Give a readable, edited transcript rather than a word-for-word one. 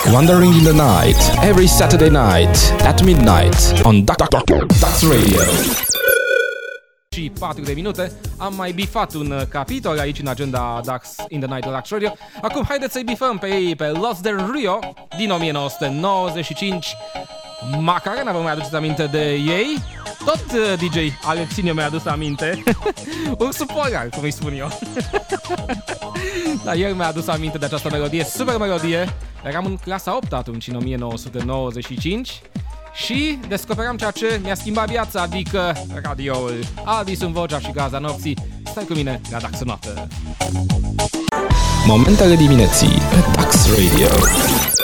Wandering in the Night, every Saturday night at midnight on Dax Radio. Și 4 de minute, am mai bifat un capitol aici în agenda Dax in the Night Dax Radio. Acum haideți să-i bifăm pe ei, pe Los Del Rio din 1995. Macarena, vă mai aduceți aminte de ei? Tot DJ Alexinio mi-a adus aminte. Ursul polar, cum îi spun eu. Dar el mi-a adus aminte de această melodie, super melodie. Eram în clasa 8 atunci, în 1995. Și descoperam ceea ce mi-a schimbat viața, adică radioul. Adi sunt vocea și gaza nopții. Stai cu mine la Dax Noapte. Momentele dimineții pe Dax Radio.